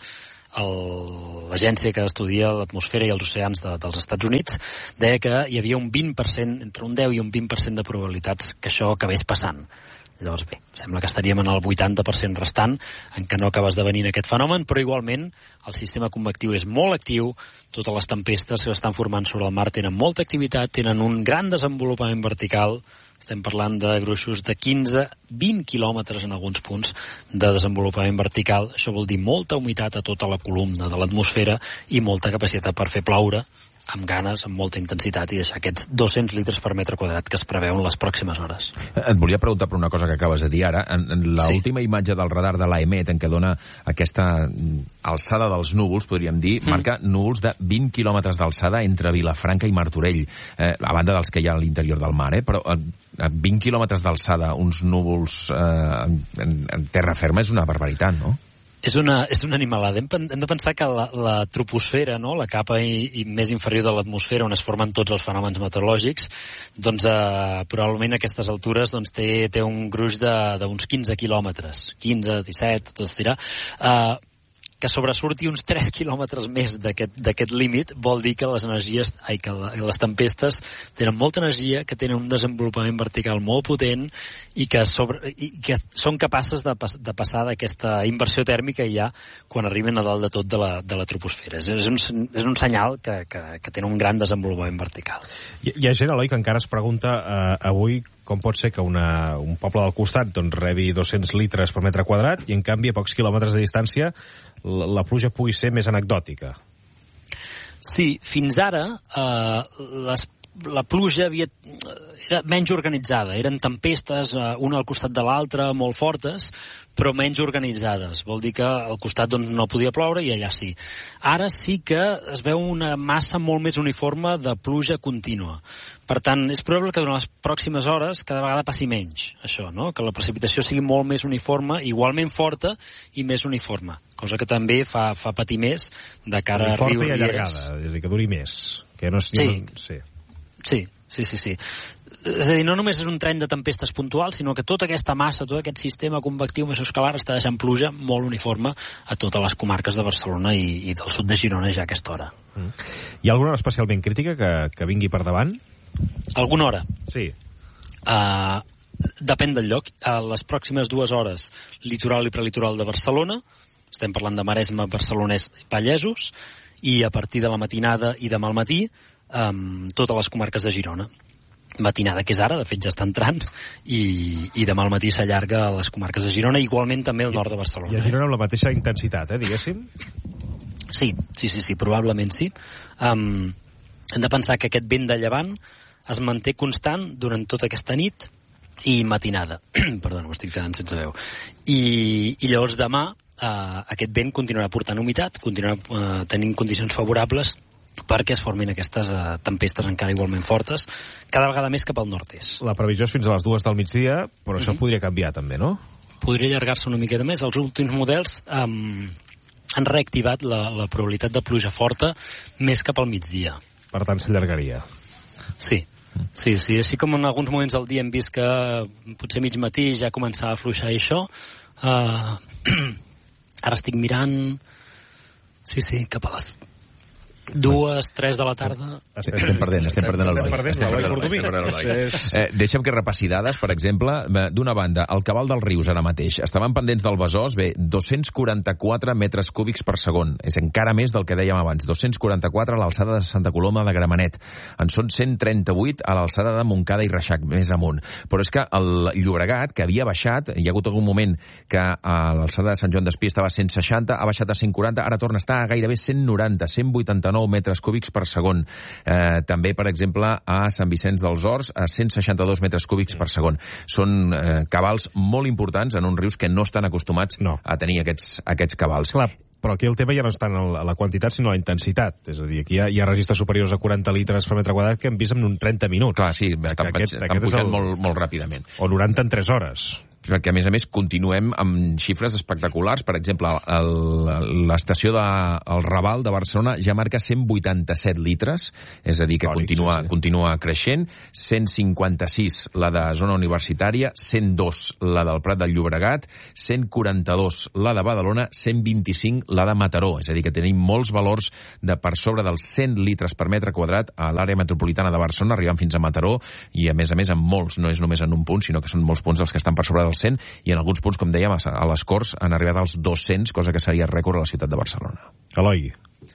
l'agència que estudia l'atmosfera i els oceans de, dels Estats Units, deia que hi havia un vint per cent, entre un deu i un vint per cent de probabilitats que això acabés passant. Llavors, bé, sembla que estaríem en el vuitanta per cent restant en què no acaba esdevenint aquest fenomen, però igualment el sistema convectiu és molt actiu, totes les tempestes que estan formant sobre el mar tenen molta activitat, tenen un gran desenvolupament vertical, estem parlant de gruixos de quinze a vint quilòmetres en alguns punts de desenvolupament vertical. Això vol dir molta humitat a tota la columna de l'atmosfera i molta capacitat per fer ploure amb ganes, amb molta intensitat, i deixar aquests dos-cents litres per metre quadrat que es preveuen les pròximes hores. Et volia preguntar per una cosa que acabes de dir ara. En, en l'última sí. imatge del radar de l'A E M E T, en què dona aquesta alçada dels núvols, podríem dir, mm. marca núvols de vint quilòmetres d'alçada entre Vilafranca i Martorell, eh, a banda dels que hi ha a l'interior del mar, eh? Però a vint quilòmetres d'alçada, uns núvols eh, en, en terra ferma és una barbaritat, no? És una, és una animalada. Hem, hem de pensar que la, la troposfera, no?, la capa i, i més inferior de l'atmosfera, on es formen tots els fenòmens meteorològics, doncs eh, probablement a aquestes altures doncs, té, té un gruix d'uns quinze quilòmetres, quinze, disset, tot estirar. Eh, que sobresurti uns tres quilòmetres més d'aquest límit vol dir que les energies, ai, que les tempestes tenen molta energia, que tenen un desenvolupament vertical molt potent i que, sobre, i que són capaces de, de passar d'aquesta inversió tèrmica ja quan arriben a dalt de tot de la, de la troposfera. És un, és un senyal que, que, que tenen un gran desenvolupament vertical. Hi, hi ha gent, Eloi, que encara es pregunta eh, avui com pot ser que una, un poble del costat doncs, rebi dos-cents litres per metre quadrat i, en canvi, a pocs quilòmetres de distància la, la pluja pugui ser més anecdòtica. Sí, fins ara eh, les, la pluja havia, era menys organitzada. Eren tempestes, eh, una al costat de l'altra, molt fortes, però menys organitzades. Vol dir que al costat doncs, no podia ploure i allà sí. Ara sí que es veu una massa molt més uniforme de pluja contínua. Per tant, és probable que durant les pròximes hores cada vegada passi menys, això, no? Que la precipitació sigui molt més uniforme, igualment forta i més uniforme, cosa que també fa, fa patir més de cara a riu i forta i allargada, és a dir, que duri més. Que no, sí. No, sí. sí, sí, sí, sí. És a dir, no només és un tren de tempestes puntual, sinó que tota aquesta massa, tot aquest sistema convectiu mesoscalar està deixant pluja molt uniforme a totes les comarques de Barcelona i, i del sud de Girona ja a aquesta hora. Mm. Hi ha alguna hora especialment crítica que, que vingui per davant? Alguna hora? Sí. Uh, depèn del lloc. A les pròximes dues hores, litoral i prelitoral de Barcelona, estem parlant de Maresme, Barcelonès i Vallesos, i a partir de la matinada i demà al matí, um, totes les comarques de Girona. Matinada que és ara, de fet ja està entrant, i, i demà al matí s'allarga a les comarques de Girona, igualment també al nord de Barcelona. I a Girona amb la mateixa intensitat, eh, diguéssim? Sí, sí, sí, sí, probablement sí. Um, hem de pensar que aquest vent de llevant es manté constant durant tota aquesta nit i matinada. Perdona, m'estic quedant sense veu. I, i llavors demà eh, aquest vent continuarà portant humitat, continuarà eh, tenint condicions favorables perquè es formin aquestes eh, tempestes encara igualment fortes, cada vegada més cap al nord-est. La previsió és fins a les dues del migdia, però això Mm-hmm. podria canviar també, no? Podria allargar-se una miqueta més. Els últims models eh, han reactivat la, la probabilitat de pluja forta més cap al migdia. Per tant, s'allargaria. Sí, sí, sí. Així com en alguns moments del dia hem vist que potser mig matí ja començava a fluixar això, uh, ara estic mirant... Sí, sí, cap a les dues, tres de la tarda... Estem perdent, estem perdent l'Eloi. Estem perdent l'Eloi. Eh, deixa'm que repassi dades, per exemple, d'una banda, el Cabal dels Rius ara mateix. Estaven pendents del Besòs, bé, dos-cents quaranta-quatre metres cúbics per segon. És encara més del que dèiem abans. dos-cents quaranta-quatre a l'alçada de Santa Coloma de Gramenet. En són cent trenta-vuit a l'alçada de Montcada i Reixac, més amunt. Però és que el Llobregat, que havia baixat, hi ha hagut algun moment que a l'alçada de Sant Joan d'Espí estava a cent seixanta, ha baixat a cent quaranta, ara torna a estar a gairebé cent noranta, cent vuitanta-nou nou metres cúbics per segon. Eh, també, per exemple, a Sant Vicenç dels Horts, a cent seixanta-dos metres cúbics per segon. Són eh, cabals molt importants en uns rius que no estan acostumats no. a tenir aquests, aquests cabals. Clar, però aquí el tema ja no està en la quantitat, sinó la intensitat. És a dir, aquí hi ha, hi ha registres superiors a quaranta litres per metre quadrat que hem vist en un trenta minuts. Clar, sí, estan, aquest, estan aquest pujant el... molt, molt ràpidament. O noranta en tres hores. Perquè, a més a més, continuem amb xifres espectaculars. Per exemple, l'estació del Raval de Barcelona ja marca cent vuitanta-set litres, és a dir, que Òric, continua, sí, sí. continua creixent. cent cinquanta-sis la de zona universitària, cent dos la del Prat del Llobregat, cent quaranta-dos la de Badalona, cent vint-i-cinc la de Mataró. És a dir, que tenim molts valors de per sobre dels cent litres per metre quadrat a l'àrea metropolitana de Barcelona, arribant fins a Mataró, i a més a més en molts, no és només en un punt, sinó que són molts punts els que estan per sobre dels cent, i en alguns punts, com dèiem, a les Corts han arribat als dos-cents, cosa que seria rècord a la ciutat de Barcelona. Eloi.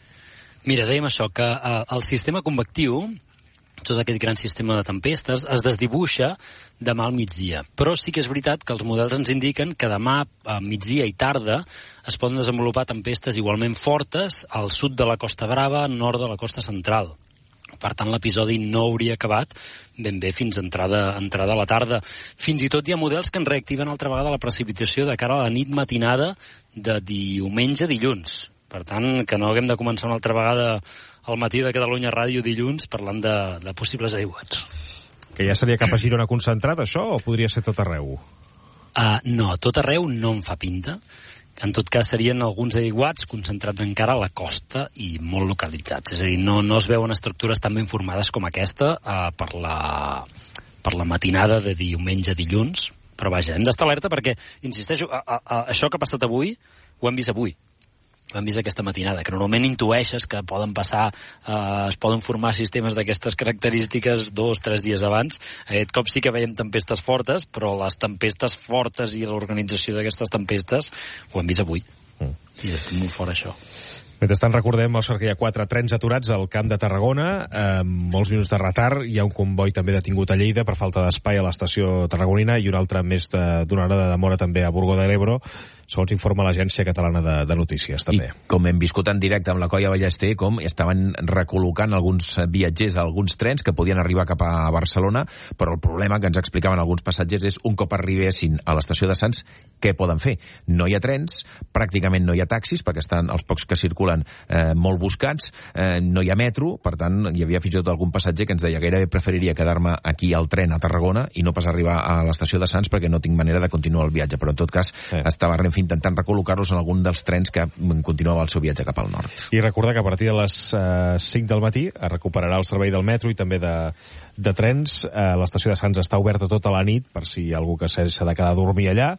Mira, dèiem això, que el sistema convectiu, tot aquest gran sistema de tempestes, es desdibuixa demà al migdia. Però sí que és veritat que els models ens indiquen que demà a migdia i tarda es poden desenvolupar tempestes igualment fortes al sud de la Costa Brava, al nord de la costa central. Per tant, l'episodi no hauria acabat ben bé fins a entrada, entrada a la tarda. Fins i tot hi ha models que en reactiven altra vegada la precipitació de cara a la nit matinada de diumenge a dilluns. Per tant, que no haguem de començar una altra vegada al matí de Catalunya Ràdio dilluns parlant de, de possibles aiguats. Que ja seria cap a Girona concentrat, això, o podria ser tot arreu? Uh, no, tot arreu no em fa pinta. En tot cas, serien alguns aiguats concentrats encara a la costa i molt localitzats. És a dir, no, no es veuen estructures tan ben formades com aquesta eh, per, la, per la matinada de diumenge a dilluns. Però vaja, hem d'estar alerta perquè, insisteixo, a, a, a, això que ha passat avui, ho hem vist avui. Ho hem vist aquesta matinada, que normalment intueixes que poden passar, eh, es poden formar sistemes d'aquestes característiques dos, tres dies abans. Aquest cop sí que veiem tempestes fortes, però les tempestes fortes i l'organització d'aquestes tempestes ho hem vist avui. Mm. I estic molt fora, això. Mentrestant, recordem, Òscar, que hi ha quatre trens aturats al Camp de Tarragona, amb molts minuts de retard. Hi ha un comboi també detingut a Lleida per falta d'espai a l'estació tarragonina i un altre més d'una hora de demora també a Burgó de l'Ebro, segons informa l'Agència Catalana de, de Notícies, també. I com hem viscut en directe amb la colla Ballester, com estaven recol·locant alguns viatgers a alguns trens que podien arribar cap a Barcelona, però el problema que ens explicaven alguns passatgers és un cop arribessin a l'estació de Sants, què poden fer? No hi ha trens, pràcticament no hi ha taxis, perquè estan els pocs que circulen eh, molt buscats, eh, no hi ha metro, per tant, hi havia fins i tot algun passatger que ens deia gairebé preferiria quedar-me aquí al tren a Tarragona i no pas arribar a l'estació de Sants perquè no tinc manera de continuar el viatge, però en tot cas sí. estava Renfe intentant recol·locar-los en algun dels trens que continuava el seu viatge cap al nord. I recordar que a partir de les uh, cinc del matí es recuperarà el servei del metro i també de, de trens. Uh, l'estació de Sants està oberta tota la nit per si hi ha algú que s'ha de quedar a dormir allà.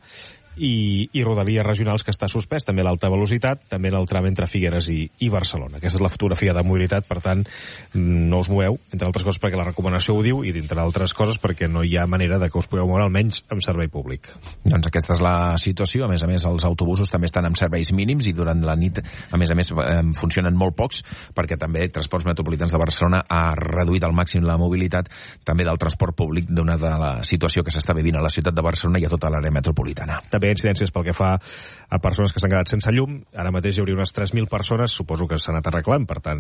I, i rodalies regionals que està suspès, també l'alta velocitat, també en el tram entre Figueres i, i Barcelona. Aquesta és la fotografia de mobilitat, per tant, no us moveu, entre altres coses perquè la recomanació ho diu i, d'entre altres coses, perquè no hi ha manera de que us pugueu moure, almenys amb servei públic. Doncs aquesta és la situació. A més a més, els autobusos també estan amb serveis mínims i durant la nit, a més a més, funcionen molt pocs, perquè també Transports Metropolitans de Barcelona ha reduït al màxim la mobilitat també del transport públic, donada la situació que s'està vivint a la ciutat de Barcelona i a tota l'àrea metropolitana. També incidències pel que fa a persones que s'han quedat sense llum. Ara mateix hi hauria unes tres mil persones, suposo que s'han anat arreglant, per tant,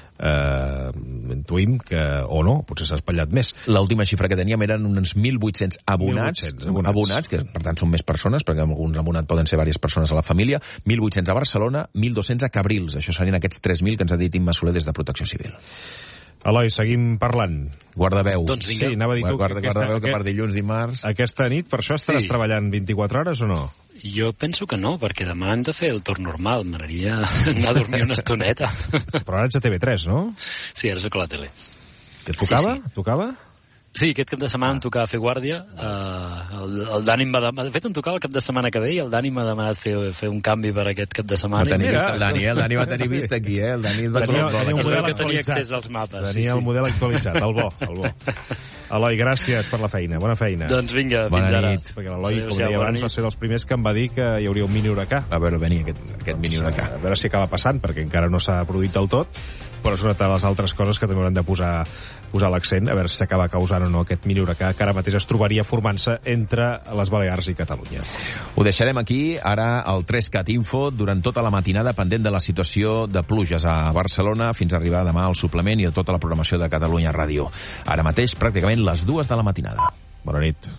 eh, intuïm que, o no, potser s'ha espatllat més. L'última xifra que teníem eren uns mil vuit-cents abonats, mil vuit-cents abonats, abonats, que per tant són més persones, perquè alguns abonats poden ser diverses persones a la família, mil vuit-cents a Barcelona, mil dos-cents a Cabrils. Això serien aquests tres mil que ens ha dit Imma Soler des de Protecció Civil. Eloi, seguim parlant. Guardaveu. Doncs vinga. Sí, anava a dir tu guarda, que, aquesta, guardaveu que per dilluns, dimarts... Aquesta nit, per això estaràs sí. treballant vint-i-quatre hores o no? Jo penso que no, perquè demà hem de fer el torn normal. M'agradaria anar a dormir una estoneta. Però ara ets a T V tres, no? Sí, ara soc a la tele. Que et tocava? Sí, sí. Tocava? Sí, aquest cap de setmana em tocava fer guàrdia. Uh, el, el Dani em va demanar... De fet, em tocava el cap de setmana que ve i el Dani m'ha demanat fer, fer un canvi per aquest cap de setmana. Va tenir vista el Dani, eh? El Dani va tenir vista aquí, eh? El Dani va tenia, tenia un model que tenia accés als mapes. Tenia sí, sí. el model actualitzat, el bo, el bo. Eloi, gràcies per la feina, bona feina. Doncs vinga, bona fins ara. nit. Perquè l'Eloi, com deia abans, va ser dels primers que em va dir que hi hauria un mini huracà. A veure, venia aquest, aquest doncs, mini huracà. A veure si acaba passant, perquè encara no s'ha produït del tot, però és una de les altres coses que també hauran de posar, posar l'accent, a veure si s'acaba causant afectant o no aquest mini huracà que ara mateix es trobaria formant-se entre les Balears i Catalunya. Ho deixarem aquí, ara el tres cat Info, durant tota la matinada pendent de la situació de pluges a Barcelona fins a arribar demà al suplement i a tota la programació de Catalunya Ràdio. Ara mateix pràcticament les dues de la matinada. Bona nit.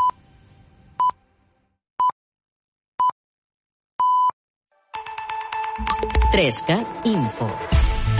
tres cat Info.